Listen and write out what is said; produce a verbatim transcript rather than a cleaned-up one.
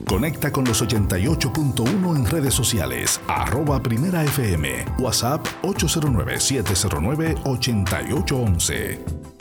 Conecta con los ochenta y ocho punto uno en redes sociales, arroba Primera F M, WhatsApp ocho cero nueve, siete cero nueve, ocho ocho uno uno.